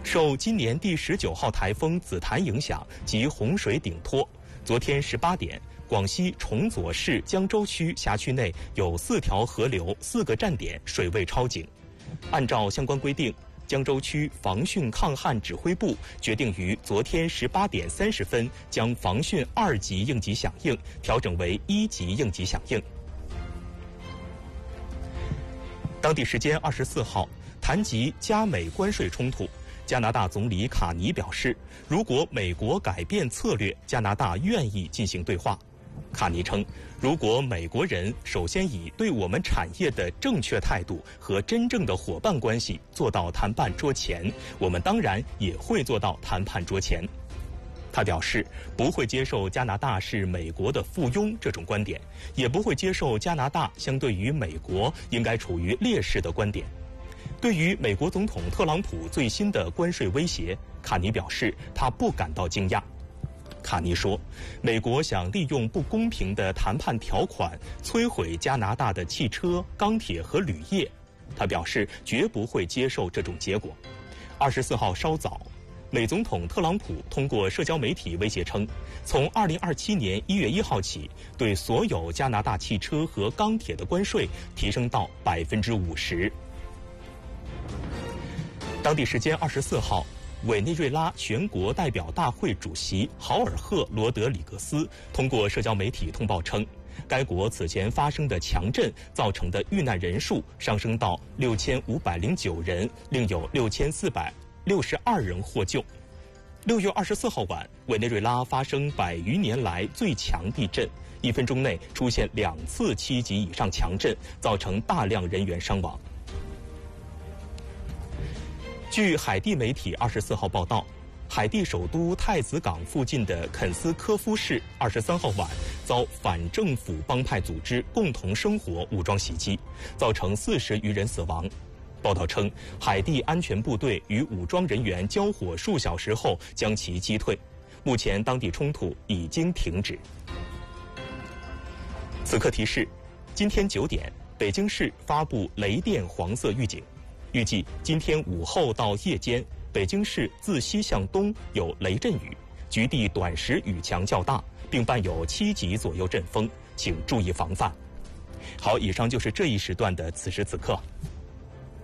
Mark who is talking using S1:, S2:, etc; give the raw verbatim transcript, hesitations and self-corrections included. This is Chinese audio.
S1: 受今年第十九号台风紫檀影响及洪水顶托，昨天十八点，广西崇左市江州区辖区内有四条河流、四个站点水位超警。按照相关规定，江州区防汛抗旱指挥部决定于昨天十八点三十分将防汛二级应急响应调整为一级应急响应。当地时间二十四号，谈及加美关税冲突，加拿大总理卡尼表示，如果美国改变策略，加拿大愿意进行对话。卡尼称，如果美国人首先以对我们产业的正确态度和真正的伙伴关系做到谈判桌前，我们当然也会做到谈判桌前。他表示，不会接受加拿大是美国的附庸这种观点，也不会接受加拿大相对于美国应该处于劣势的观点。对于美国总统特朗普最新的关税威胁，卡尼表示他不感到惊讶。卡尼说，美国想利用不公平的谈判条款摧毁加拿大的汽车、钢铁和铝业。他表示绝不会接受这种结果。二十四号稍早，美总统特朗普通过社交媒体威胁称，从二零二七年一月一号起，对所有加拿大汽车和钢铁的关税提升到百分之五十。当地时间二十四号，委内瑞拉全国代表大会主席豪尔赫·罗德里格斯通过社交媒体通报称，该国此前发生的强震造成的遇难人数上升到六千五百零九人，另有六千四百六十二人获救。六月二十四号晚，委内瑞拉发生百余年来最强地震，一分钟内出现两次七级以上强震，造成大量人员伤亡。据海地媒体二十四号报道，海地首都太子港附近的肯斯科夫市二十三号晚遭反政府帮派组织共同生活武装袭击，造成四十余人死亡。报道称，海地安全部队与武装人员交火数小时后将其击退，目前当地冲突已经停止。此刻提示：今天九点，北京市发布雷电黄色预警。预计今天午后到夜间，北京市自西向东有雷阵雨，局地短时雨强较大，并伴有七级左右阵风，请注意防范。好，以上就是这一时段的此时此刻。